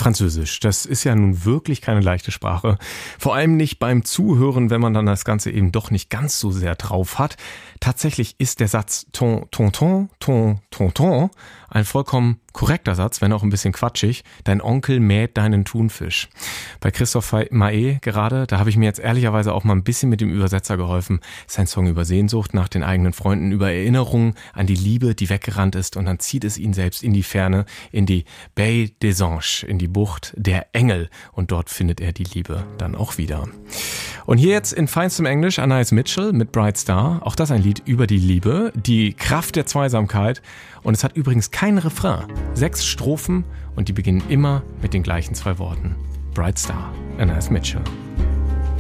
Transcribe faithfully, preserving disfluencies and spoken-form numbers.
Französisch, das ist ja nun wirklich keine leichte Sprache. Vor allem nicht beim Zuhören, wenn man dann das Ganze eben doch nicht ganz so sehr drauf hat. Tatsächlich ist der Satz ton, ton, ton, ton, ton, ton ein vollkommen korrekter Satz, wenn auch ein bisschen quatschig. Dein Onkel mäht deinen Thunfisch. Bei Christophe Maé gerade, da habe ich mir jetzt ehrlicherweise auch mal ein bisschen mit dem Übersetzer geholfen. Sein Song über Sehnsucht nach den eigenen Freunden, über Erinnerungen an die Liebe, die weggerannt ist, und dann zieht es ihn selbst in die Ferne, in die Baie des Anges, in die Bucht der Engel, und dort findet er die Liebe dann auch wieder. Und hier jetzt in feinstem Englisch Anais Mitchell mit Bright Star, auch das ein Lied über die Liebe, die Kraft der Zweisamkeit, und es hat übrigens keinen Refrain. Sechs Strophen und die beginnen immer mit den gleichen zwei Worten. Bright Star, Anais Mitchell.